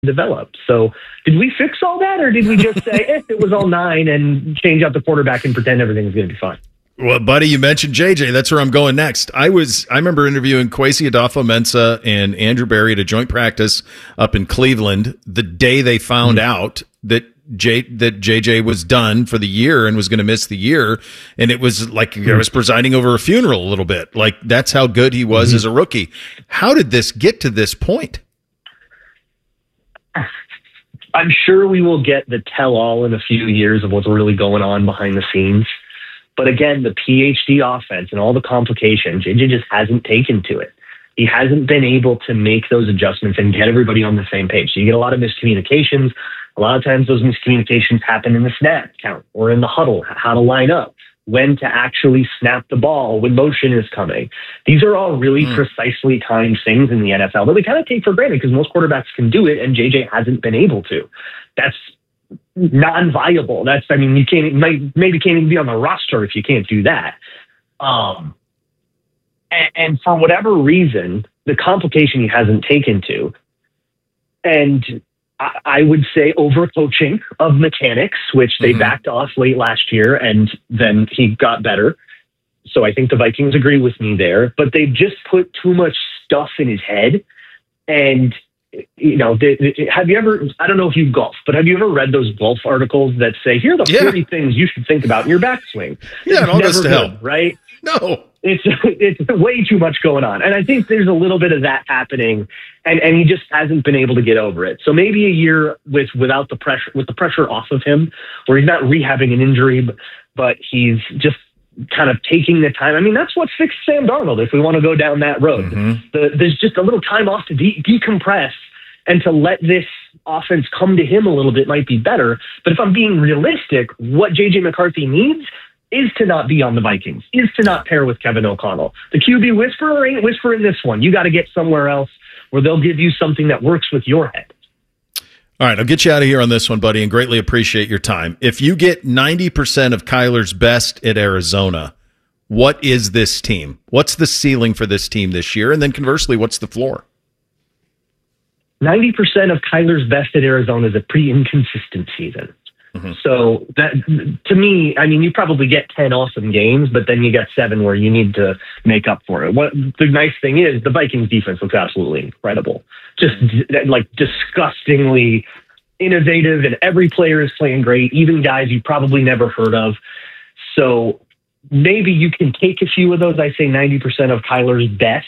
developed. So did we fix all that, or did we just say, it was all 9 and change out the quarterback and pretend everything's going to be fine? Well, buddy, you mentioned JJ. That's where I'm going next. I remember interviewing Kwesi Adolfo-Mensah and Andrew Berry at a joint practice up in Cleveland the day they found out that JJ was done for the year and was going to miss the year. And it was like I was presiding over a funeral a little bit. Like, that's how good he was as a rookie. How did this get to this point? I'm sure we will get the tell-all in a few years of what's really going on behind the scenes. But again, the PhD offense and all the complications, JJ just hasn't taken to it. He hasn't been able to make those adjustments and get everybody on the same page. So you get a lot of miscommunications. A lot of times those miscommunications happen in the snap count or in the huddle, how to line up, when to actually snap the ball, when motion is coming. These are all really precisely timed things in the NFL that we kind of take for granted because most quarterbacks can do it and JJ hasn't been able to. That's non-viable. You maybe can't even be on the roster if you can't do that. And for whatever reason, the complication he hasn't taken to, and I would say overcoaching of mechanics, which they backed off late last year, and then he got better. So I think the Vikings agree with me there, but they just put too much stuff in his head. And, have you ever, I don't know if you golf, but have you ever read those golf articles that say, here are the 40 things you should think about in your backswing? Yeah, it all goes to hell. Right? No. It's way too much going on. And I think there's a little bit of that happening, and he just hasn't been able to get over it. So maybe a year with the pressure off of him, where he's not rehabbing an injury, but he's just kind of taking the time. That's what fixed Sam Darnold, if we want to go down that road. There's just a little time off to decompress and to let this offense come to him a little bit might be better. But if I'm being realistic, what J.J. McCarthy needs is to not be on the Vikings, is to not pair with Kevin O'Connell. The QB whisperer ain't whispering this one. You got to get somewhere else where they'll give you something that works with your head. All right, I'll get you out of here on this one, buddy, and greatly appreciate your time. If you get 90% of Kyler's best at Arizona, what is this team? What's the ceiling for this team this year? And then conversely, what's the floor? 90% of Kyler's best at Arizona is a pretty inconsistent season. So that, to me, you probably get 10 awesome games, but then you got 7 where you need to make up for it. What the nice thing is, the Vikings defense looks absolutely incredible. Just like disgustingly innovative, and every player is playing great, even guys you probably never heard of. So maybe you can take a few of those. I say 90% of Kyler's best.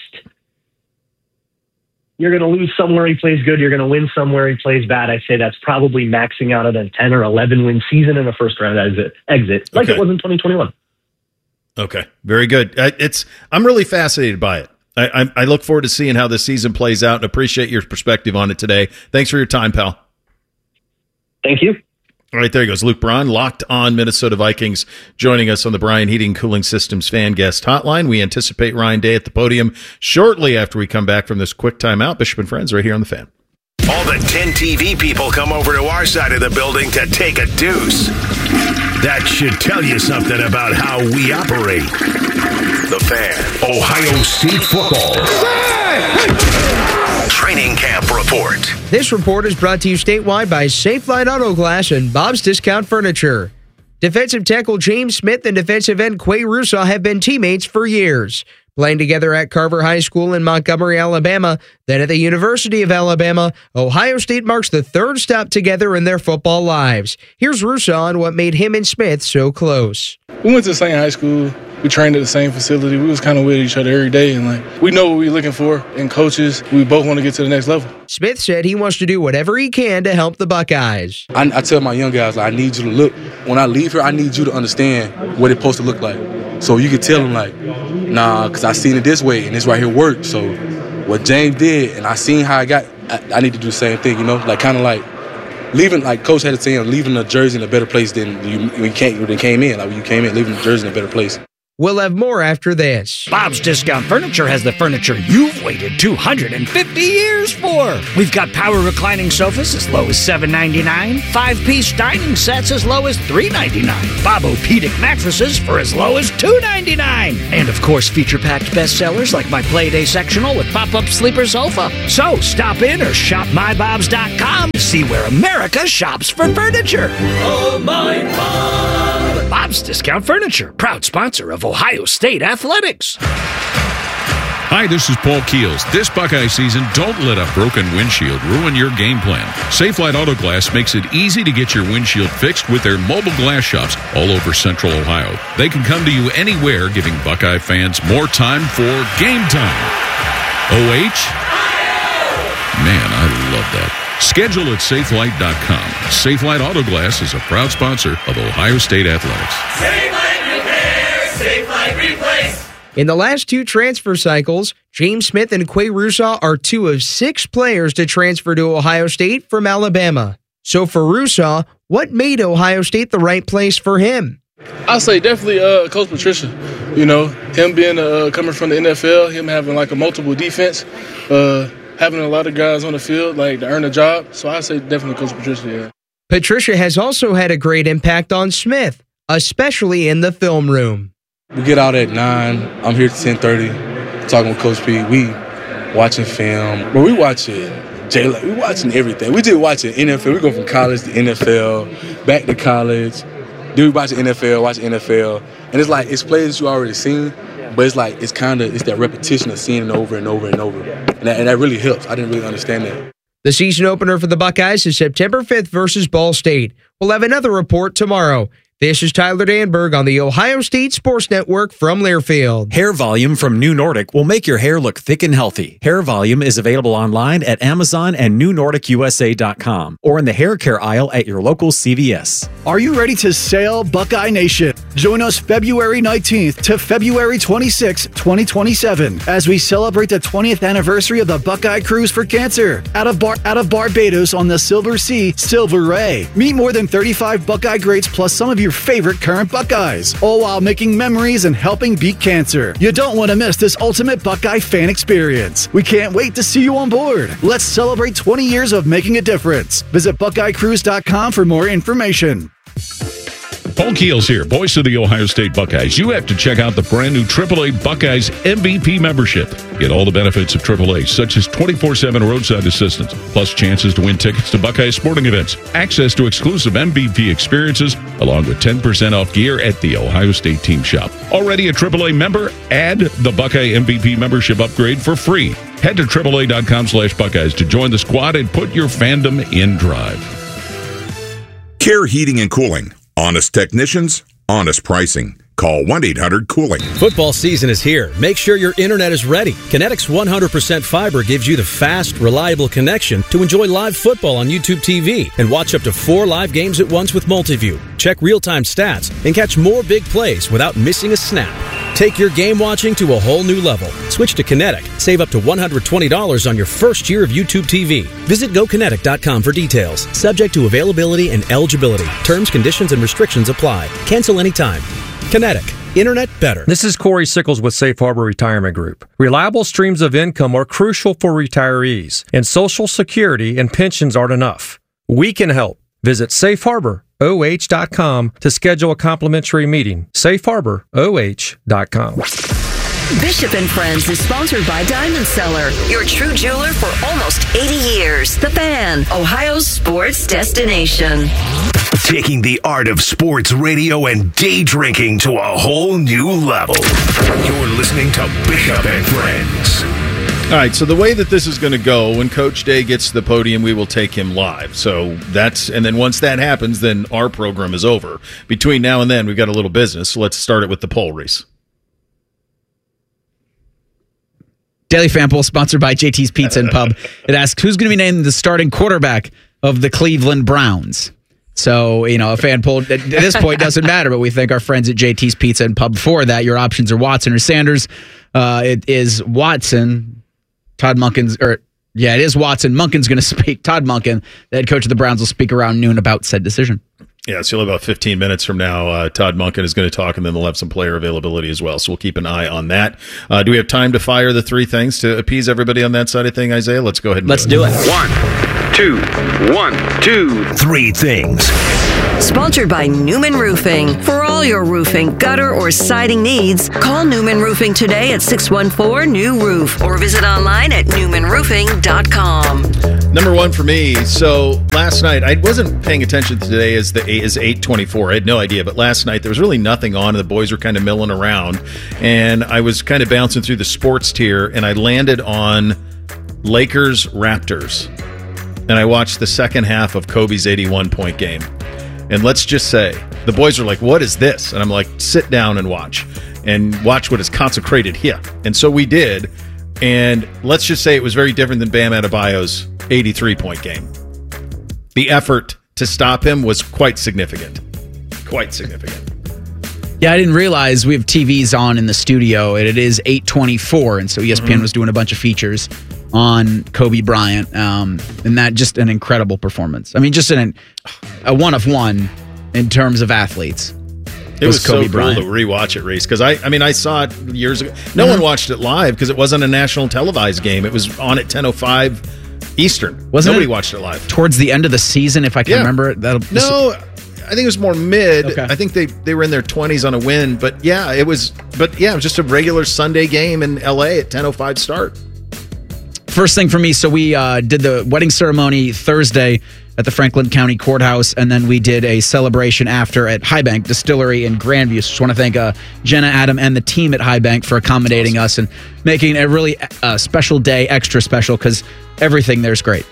You're going to lose somewhere he plays good. You're going to win somewhere he plays bad. I say that's probably maxing out at a 10 or 11 win season in a first round exit, like it was in 2021. Okay, very good. I'm really fascinated by it. I look forward to seeing how this season plays out and appreciate your perspective on it today. Thanks for your time, pal. Thank you. All right, there he goes. Luke Braun, Locked On Minnesota Vikings, joining us on the Bryan Heating Cooling Systems fan guest hotline. We anticipate Ryan Day at the podium shortly after we come back from this quick timeout. Bishop and Friends right here on the Fan. All the 10 TV people come over to our side of the building to take a deuce. That should tell you something about how we operate. The Fan. Ohio State football. Training camp report. This report is brought to you statewide by Safelite Auto Glass and Bob's Discount Furniture. Defensive tackle James Smith and defensive end Quay Russo have been teammates for years, playing together at Carver High School in Montgomery, Alabama. Then at the University of Alabama, Ohio State marks the third stop together in their football lives. Here's Russo on what made him and Smith so close. We went to the same high school. We trained at the same facility. We was kind of with each other every day, and we know what we're looking for in coaches. We both want to get to the next level. Smith said he wants to do whatever he can to help the Buckeyes. I tell my young guys, I need you to look. When I leave here, I need you to understand what it's supposed to look like. So you can tell them, nah, because I seen it this way, and this right here worked. So what James did, and I seen how I got, I need to do the same thing, leaving, Coach had to say, leaving the jersey in a better place than you came in. When you came in, leaving the jersey in a better place. We'll have more after this. Bob's Discount Furniture has the furniture you've waited 250 years for. We've got power reclining sofas as low as $7.99, 5-piece dining sets as low as $3.99, Bob-O-Pedic mattresses for as low as $2.99, and of course feature-packed bestsellers like my Playday sectional with pop-up sleeper sofa. So stop in or shop mybobs.com to see where America shops for furniture. Oh, my Bob! Bob's Discount Furniture, proud sponsor of Ohio State Athletics. Hi, this is Paul Keels. This Buckeye season, don't let a broken windshield ruin your game plan. Safelite Auto Glass makes it easy to get your windshield fixed with their mobile glass shops all over Central Ohio. They can come to you anywhere, giving Buckeye fans more time for game time. OH? Man, I love that. Schedule at Safelite.com. Safelite Auto Glass is a proud sponsor of Ohio State Athletics. Safelite Repair, Safelite Replace. In the last 2 transfer cycles, James Smith and Quay Russaw are 2 of 6 players to transfer to Ohio State from Alabama. So for Russaw, what made Ohio State the right place for him? I say definitely Coach Patricia. You know, him being coming from the NFL, him having like a multiple defense, having a lot of guys on the field like to earn a job. So I say definitely Coach Patricia. Yeah. Patricia has also had a great impact on Smith, especially in the film room. We get out at 9. I'm here at 10:30, talking with Coach P. We watching film. But we watching J-Lo. We watching everything. We just watching NFL. We go from college to NFL, back to college. Then we watch the NFL, and it's like it's plays you already seen, but it's like it's that repetition of seeing it over and over and over, and that really helps. I didn't really understand that. The season opener for the Buckeyes is September 5th versus Ball State. We'll have another report tomorrow. This is Tyler Danberg on the Ohio State Sports Network from Learfield. Hair Volume from New Nordic will make your hair look thick and healthy. Hair Volume is available online at Amazon and NewNordicUSA.com or in the hair care aisle at your local CVS. Are you ready to sail, Buckeye Nation? Join us February 19th to February 26th, 2027, as we celebrate the 20th anniversary of the Buckeye Cruise for Cancer out of Barbados on the Silver Sea, Silver Ray. Meet more than 35 Buckeye greats plus some of your favorite current Buckeyes, all while making memories and helping beat cancer. You don't want to miss this ultimate Buckeye fan experience. We can't wait to see you on board. Let's celebrate 20 years of making a difference. Visit BuckeyeCruise.com for more information. Paul Keels here, voice of the Ohio State Buckeyes. You have to check out the brand new AAA Buckeyes MVP membership. Get all the benefits of AAA, such as 24/7 roadside assistance, plus chances to win tickets to Buckeye sporting events, access to exclusive MVP experiences, along with 10% off gear at the Ohio State team shop. Already a AAA member? Add the Buckeye MVP membership upgrade for free. Head to AAA.com/Buckeyes to join the squad and put your fandom in drive. Care Heating and Cooling. Honest technicians, honest pricing. Call 1-800-COOLING. Football season is here. Make sure your internet is ready. Kinetic's 100% fiber gives you the fast, reliable connection to enjoy live football on YouTube TV and watch up to 4 live games at once with Multiview. Check real-time stats and catch more big plays without missing a snap. Take your game watching to a whole new level. Switch to Kinetic. Save up to $120 on your first year of YouTube TV. Visit GoKinetic.com for details. Subject to availability and eligibility. Terms, conditions, and restrictions apply. Cancel anytime. Kinetic. Internet better. This is Corey Sickles with Safe Harbor Retirement Group. Reliable streams of income are crucial for retirees, and Social Security and pensions aren't enough. We can help. Visit SafeHarborOH.com to schedule a complimentary meeting. SafeHarborOH.com. Bishop and Friends is sponsored by Diamond Seller, your true jeweler for almost 80 years. The Fan, Ohio's sports destination. Taking the art of sports radio and day drinking to a whole new level. You're listening to Bishop and Friends. All right, so the way that this is going to go, when Coach Day gets to the podium, we will take him live. So and then once that happens, then our program is over. Between now and then, we've got a little business. So let's start it with the poll, Reese. Daily Fan Poll, sponsored by JT's Pizza and Pub. It asks, who's going to be named the starting quarterback of the Cleveland Browns? So, a fan poll at this point doesn't matter, but we thank our friends at JT's Pizza and Pub for that. Your options are Watson or Sanders. It is Watson. Todd Monken's, it is Watson. Monken's going to speak. Todd Monken, the head coach of the Browns, will speak around noon about said decision. Yeah, so you'll have about 15 minutes from now. Todd Monken is going to talk, and then they'll have some player availability as well. So we'll keep an eye on that. Do we have time to fire the three things to appease everybody on that side of thing, Isaiah? Let's go ahead and Let's do it. 1, 2, 3 things. Sponsored by Newman Roofing. For all your roofing, gutter, or siding needs, call Newman Roofing today at 614-NEW-ROOF or visit online at newmanroofing.com. Number one for me. So last night, I wasn't paying attention to today as 8:24. I had no idea, but last night there was really nothing on, and the boys were kind of milling around, and I was kind of bouncing through the sports tier, and I landed on Lakers Raptors, and I watched the second half of Kobe's 81-point game. And let's just say, the boys are like, what is this? And I'm like, sit down and watch what is consecrated here. And so we did. And let's just say it was very different than Bam Adebayo's 83-point game. The effort to stop him was quite significant. Quite significant. Yeah, I didn't realize we have TVs on in the studio, and it is 8:24, and so ESPN was doing a bunch of features on Kobe Bryant, and that just an incredible performance. I mean, just a one of one in terms of athletes. It was Kobe so Bryant. cool to rewatch it, Reese, because I saw it years ago. No one watched it live because it wasn't a national televised game. It was on at 10:05 Eastern. Nobody watched it live. Towards the end of the season, if I can remember it. No, I think it was more mid. Okay. I think they were in their 20s on a win, but yeah, it was just a regular Sunday game in LA at 10:05 start. First thing for me, so we did the wedding ceremony Thursday at the Franklin County Courthouse, and then we did a celebration after at High Bank Distillery in Grandview. So just want to thank Jenna, Adam, and the team at High Bank for accommodating us and making a really special day extra special, because everything there's great.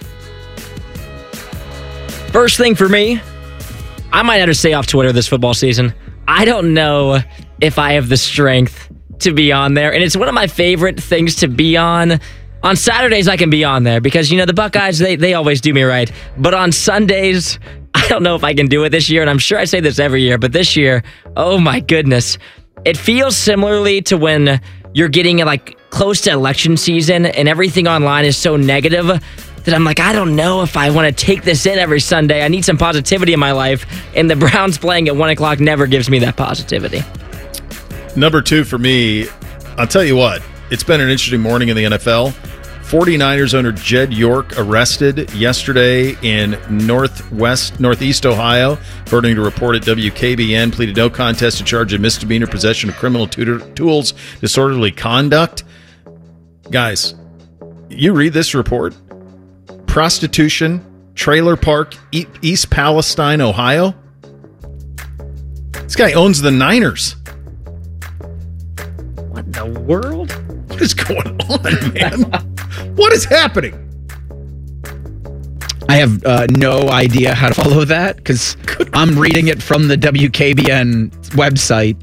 First thing for me, I might have to stay off Twitter this football season. I don't know if I have the strength to be on there, and it's one of my favorite things to be on. On Saturdays, I can be on there because, the Buckeyes, they always do me right. But on Sundays, I don't know if I can do it this year, and I'm sure I say this every year, but this year, oh my goodness. It feels similarly to when you're getting close to election season and everything online is so negative that I'm like, I don't know if I want to take this in every Sunday. I need some positivity in my life, and the Browns playing at 1 o'clock never gives me that positivity. Number two for me, I'll tell you what, it's been an interesting morning in the NFL. 49ers owner Jed York arrested yesterday in northeast Ohio. According to a report at WKBN, pleaded no contest to charge of misdemeanor possession of criminal tools, disorderly conduct. Guys, you read this report. Prostitution, trailer park, East Palestine, Ohio. This guy owns the Niners. What in the world? What is going on, man? What is happening? I have no idea how to follow that because I'm reading it from the WKBN website.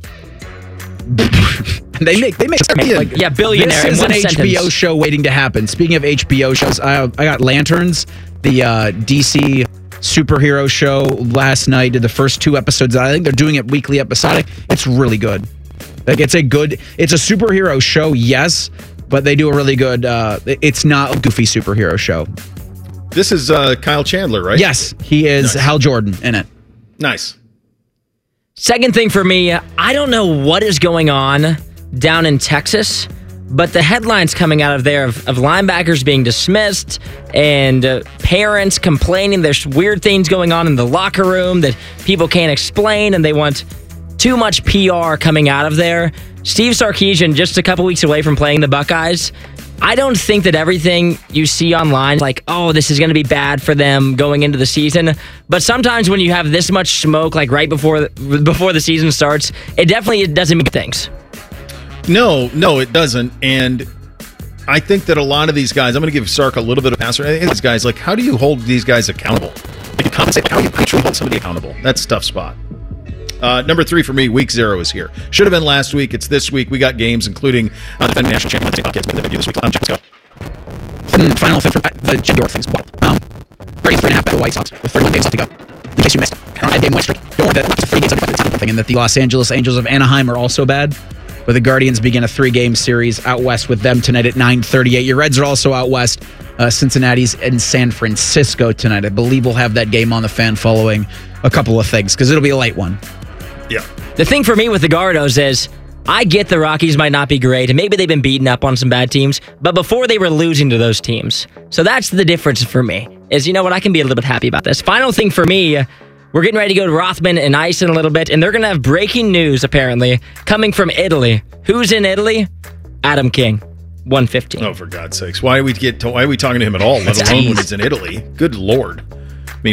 And they make billionaire. This is in an one HBO sentence. show waiting to happen. Speaking of HBO shows, I got Lanterns, the DC superhero show last night. Did the first 2 episodes. I think they're doing it weekly episodic. It's really good. It's a superhero show, yes, but they do a really good. It's not a goofy superhero show. This is Kyle Chandler, right? Yes, he is Hal Jordan in it. Nice. Second thing for me, I don't know what is going on down in Texas, but the headlines coming out of there of linebackers being dismissed and parents complaining there's weird things going on in the locker room that people can't explain, and they want too much PR coming out of there. Steve Sarkisian, just a couple weeks away from playing the Buckeyes. I don't think that everything you see online, this is going to be bad for them going into the season. But sometimes when you have this much smoke, right before the season starts, it definitely doesn't make things. No, it doesn't. And I think that a lot of these guys, I'm going to give Sark a little bit of pass. I think these guys, how do you hold these guys accountable? You compensate, how do you actually hold somebody accountable? That's a tough spot. Number 3 for me, week 0 is here. Should have been last week. It's this week. We got games, including the defending national champion. This week. Let's go. Final thing for the Jed York thing's wild. 33.5 better White Sox with 31 games left to go. In case you missed it. 5-game win streak. Don't worry, that's 3 games left to go. And that the Los Angeles Angels of Anaheim are also bad. But the Guardians begin a 3-game series out west with them tonight at 9:38. Your Reds are also out west Cincinnati's in San Francisco tonight. I believe we'll have that game on the Fan following a couple of things because it'll be a late one. Yeah. The thing for me with the Gardos is I get the Rockies might not be great, and maybe they've been beaten up on some bad teams, but before they were losing to those teams. So that's the difference for me, is you know what, I can be a little bit happy about this. Final thing for me, we're getting ready to go to Rothman and Ice in a little bit, and they're going to have breaking news, apparently, coming from Italy. Who's in Italy? Adam King, 115. Oh, for God's sakes. Why are we talking to him at all, let alone when he's in Italy? Good Lord.